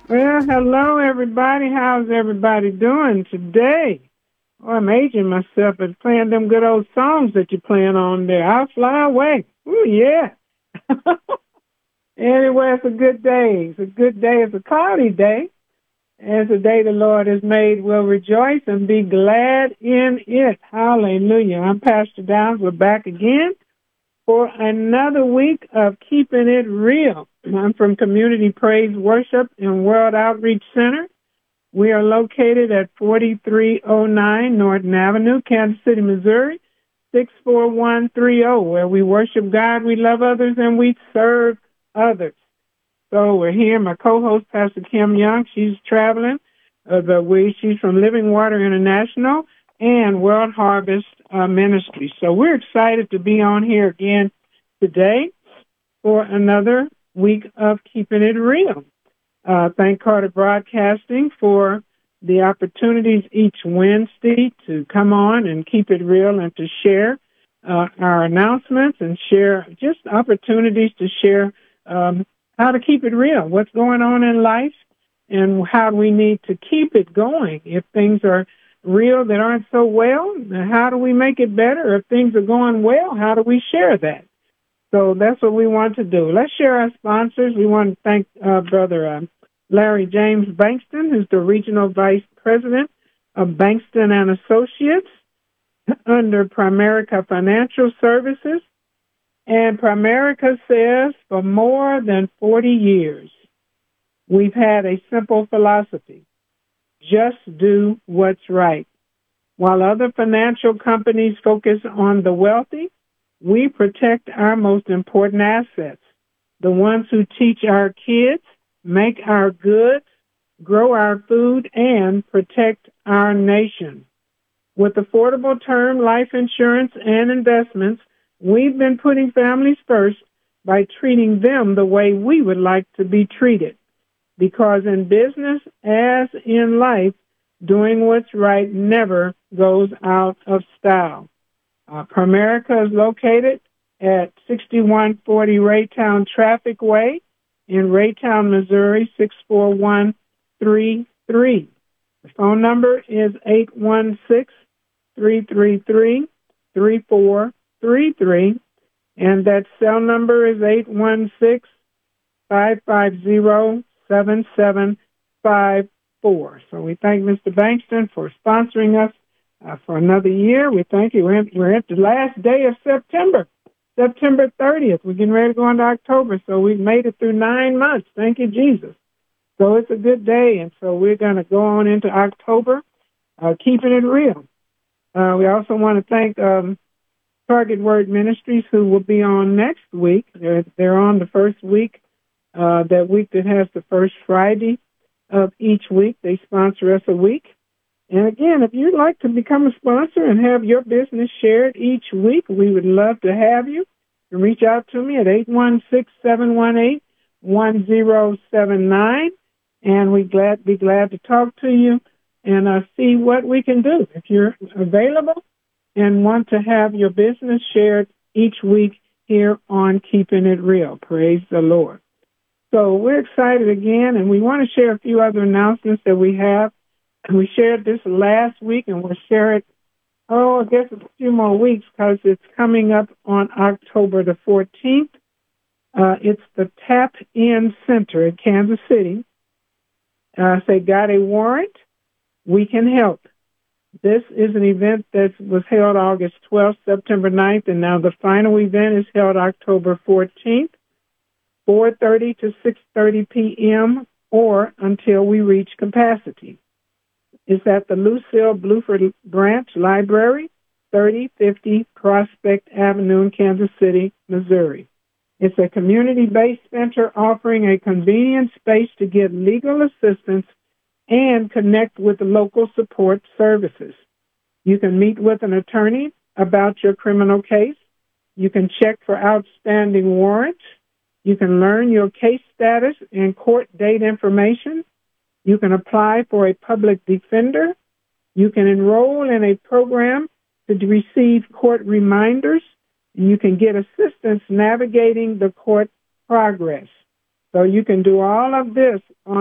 Well, hello everybody. How's everybody doing today? Oh, I'm aging myself at playing them good old songs that you're playing on there. I'll fly away. Ooh, yeah. Anyway, it's a good day. It's a good day. It's a cloudy day. It's a day the Lord has made. We'll rejoice and be glad in it. Hallelujah. I'm Pastor Downs. We're back again for another week of Keeping It Real. I'm from Community Praise Worship and World Outreach Center. We are located at 4309 Norton Avenue, Kansas City, Missouri, 64130, where we worship God, we love others, and we serve others. So we're here. My co-host, Pastor Kim Young, she's traveling. She's from Living Water International and World Harvest Ministry. So we're excited to be on here again today for another week of Keeping It Real. Thank Carter Broadcasting for the opportunities each Wednesday to come on and keep it real and to share our announcements and share just opportunities to share how to keep it real, what's going on in life, and how we need to keep it going. If things are real that aren't so well, how do we make it better? If things are going well, how do we share that? So that's what we want to do. Let's share our sponsors. We want to thank Brother Larry James Bankston, who's the Regional Vice President of Bankston and Associates under Primerica Financial Services. And Primerica says for more than 40 years, we've had a simple philosophy: just do what's right. While other financial companies focus on the wealthy, we protect our most important assets, the ones who teach our kids, make our goods, grow our food, and protect our nation. With affordable term life insurance and investments, we've been putting families first by treating them the way we would like to be treated. Because in business, as in life, doing what's right never goes out of style. Primerica is located at 6140 Raytown Traffic Way in Raytown, Missouri, 64133. The phone number is 816-333-3433, and that cell number is 816-550-7754. So we thank Mr. Bankston for sponsoring us for another year. We thank you. We're at the last day of September 30th. We're getting ready to go into October, so we've made it through 9 months. Thank you, Jesus. So it's a good day, and so we're going to go on into October, keeping it real. We also want to thank Target Word Ministries, who will be on next week. They're on the first week, that week that has the first Friday of each week. They sponsor us a week. And again, if you'd like to become a sponsor and have your business shared each week, we would love to have you. You can reach out to me at 816-718-1079, and we'd be glad to talk to you and see what we can do. If you're available and want to have your business shared each week here on Keeping It Real, praise the Lord. So we're excited again, and we want to share a few other announcements that we have. We shared this last week, and we'll share it, I guess a few more weeks, because it's coming up on October the 14th. It's the Tap In Center in Kansas City. Say, got a warrant? We can help. This is an event that was held August 12th, September 9th, and now the final event is held October 14th, 4:30 to 6:30 p.m., or until we reach capacity. It's at the Lucille Bluford Branch Library, 3050 Prospect Avenue in Kansas City, Missouri. It's a community-based center offering a convenient space to get legal assistance and connect with local support services. You can meet with an attorney about your criminal case. You can check for outstanding warrants. You can learn your case status and court date information. You can apply for a public defender. You can enroll in a program to receive court reminders. And you can get assistance navigating the court progress. So you can do all of this on